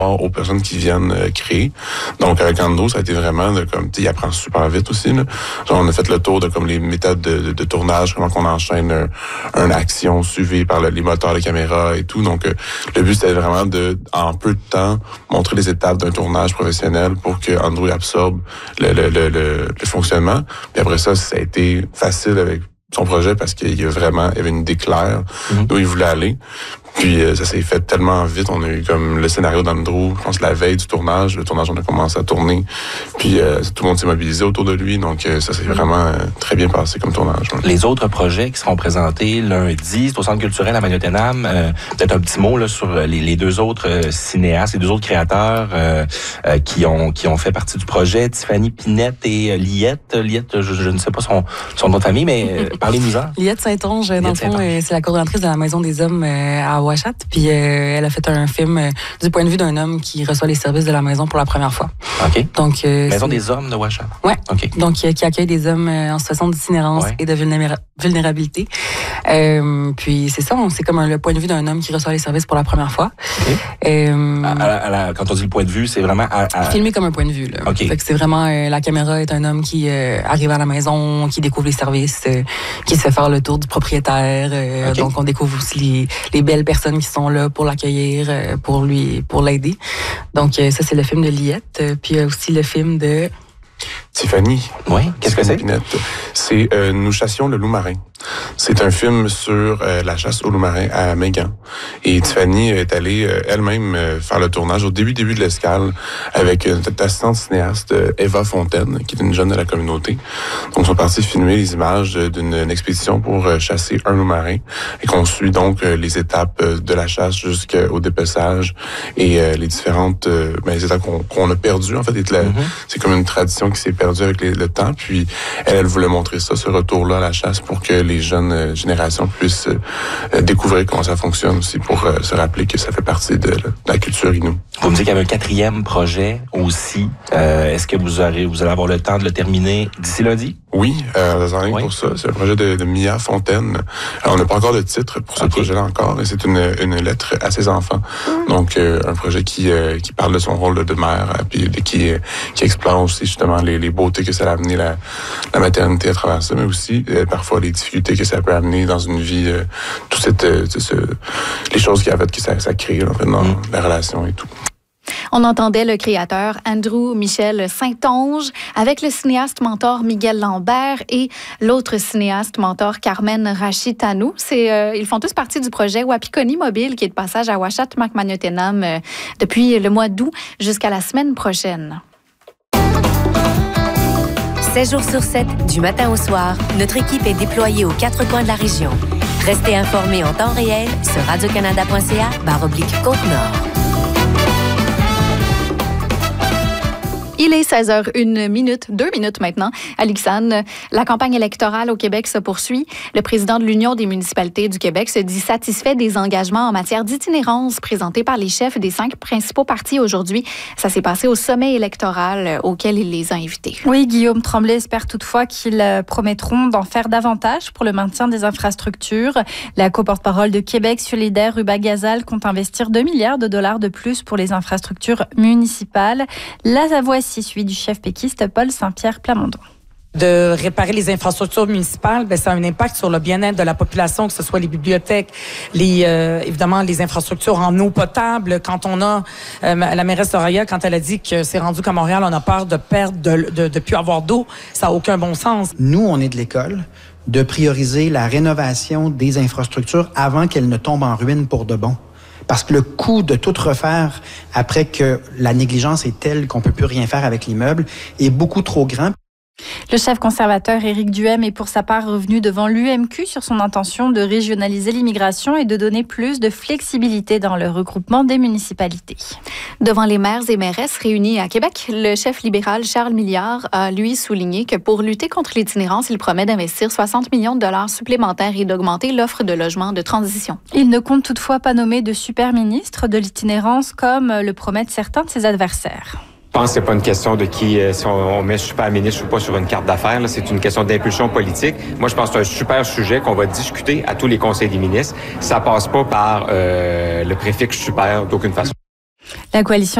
aux personnes qui viennent créer. Donc, avec Andrew, ça a été vraiment il apprend super vite aussi, là. Genre, on a fait le tour de les méthodes de tournage, comment qu'on enchaîne une action suivie par les moteurs de caméra et tout. Donc, le but, c'était vraiment en peu de temps, montrer les étapes d'un tournage professionnel pour que Andrew absorbe le fonctionnement. Puis après ça a été facile avec son projet parce qu'il y avait une idée claire d'où il voulait aller. Puis ça s'est fait tellement vite. On a eu comme le scénario d'Andrew, je pense la veille du tournage. Le tournage, on a commencé à tourner. Puis tout le monde s'est mobilisé autour de lui. Donc ça s'est vraiment très bien passé comme tournage. Ouais. Les autres projets qui seront présentés lundi, c'est au Centre culturel à Magnotenam. Peut-être un petit mot là, sur les deux autres cinéastes, les deux autres créateurs qui ont fait partie du projet. Tiffany Pinette et Liette. Liette, je ne sais pas son nom de famille, mais parlez-nous-en. Liette Saint-Onge, dans le fond, c'est la coordonnatrice de la Maison des Hommes à Ouachat. Puis elle a fait un film du point de vue d'un homme qui reçoit les services de la maison pour la première fois. OK. Donc, Maison des Hommes de Ouachat. Oui. OK. Donc, qui accueille des hommes en situation d'itinérance et de vulnérabilité. Puis c'est ça, c'est comme le point de vue d'un homme qui reçoit les services pour la première fois. Okay. Quand on dit le point de vue, c'est vraiment... Filmé comme un point de vue. Là. Okay. Fait que c'est vraiment... la caméra est un homme qui arrive à la maison, qui découvre les services, qui se fait faire le tour du propriétaire. Okay. Donc, on découvre aussi les belles personnes qui sont là pour l'accueillir, pour l'aider. Donc, ça, c'est le film de Liette. Puis, il y a aussi le film de... Tiffany. Oui, qu'est-ce que c'est? Pinette. C'est Nous chassions le loup marin. C'est un film sur la chasse au loup marin à Mégan. Et Tiffany est allée elle-même faire le tournage au début de l'escale avec notre assistante cinéaste Eva Fontaine, qui est une jeune de la communauté. Donc, ils sont partis filmer les images d'une expédition pour chasser un loup marin et qu'on suit donc les étapes de la chasse jusqu'au dépeçage et les différentes les étapes qu'on a perdues. En fait, c'est comme une tradition qui s'est perdue avec le temps. Puis, elle voulait montrer ça, ce retour-là à la chasse pour que les jeunes générations puissent découvrir comment ça fonctionne aussi pour se rappeler que ça fait partie de la culture Innu. Vous me dites qu'il y avait un 4e projet aussi. Est-ce que vous allez avoir le temps de le terminer d'ici lundi? Oui, pour ça. C'est un projet de Mia Fontaine. Alors, on n'a pas encore de titre pour ce projet-là encore. Et c'est une lettre à ses enfants. Donc, un projet qui parle de son rôle de mère, puis qui explore aussi justement les beautés que ça a amené la maternité à travers ça, mais aussi parfois les difficultés que ça peut amener dans une vie, les choses qui a fait que ça crée en fait, dans la relation et tout. On entendait le créateur Andrew Michel Saint-Onge avec le cinéaste mentor Miguel Lambert et l'autre cinéaste mentor Carmen Rachitanou. Ils font tous partie du projet Wapikoni Mobile qui est de passage à Ouachat Magnotenam depuis le mois d'août jusqu'à la semaine prochaine. 7 jours sur 7, du matin au soir, notre équipe est déployée aux 4 coins de la région. Restez informés en temps réel sur radiocanada.ca/Côte-Nord. Il est 16h01, 2 minutes maintenant. Alixane, la campagne électorale au Québec se poursuit. Le président de l'Union des municipalités du Québec se dit satisfait des engagements en matière d'itinérance présentés par les chefs des 5 principaux partis aujourd'hui. Ça s'est passé au sommet électoral auquel il les a invités. Oui, Guillaume Tremblay espère toutefois qu'ils promettront d'en faire davantage pour le maintien des infrastructures. La co-porte-parole de Québec solidaire, Ruba Gazal, compte investir 2 milliards de dollars de plus pour les infrastructures municipales. La voici suivi du chef péquiste Paul Saint-Pierre Plamondon. De réparer les infrastructures municipales, ça a un impact sur le bien-être de la population, que ce soit les bibliothèques, évidemment les infrastructures en eau potable. Quand on a la mairesse Soraya, quand elle a dit que c'est rendu qu'à Montréal, on a peur de perdre, de plus avoir d'eau, ça n'a aucun bon sens. Nous, on est de l'école de prioriser la rénovation des infrastructures avant qu'elles ne tombent en ruine pour de bon. Parce que le coût de tout refaire après que la négligence est telle qu'on ne peut plus rien faire avec l'immeuble est beaucoup trop grand. Le chef conservateur Éric Duhaime est pour sa part revenu devant l'UMQ sur son intention de régionaliser l'immigration et de donner plus de flexibilité dans le regroupement des municipalités. Devant les maires et mairesses réunis à Québec, le chef libéral Charles Milliard a, lui, souligné que pour lutter contre l'itinérance, il promet d'investir 60 millions de dollars supplémentaires et d'augmenter l'offre de logements de transition. Il ne compte toutefois pas nommer de super-ministre de l'itinérance comme le promettent certains de ses adversaires. Je pense que c'est pas une question de qui, si on met super ministre ou pas sur une carte d'affaires. Là, c'est une question d'impulsion politique. Moi, je pense que c'est un super sujet qu'on va discuter à tous les conseils des ministres. Ça passe pas par le préfixe super d'aucune façon. La coalition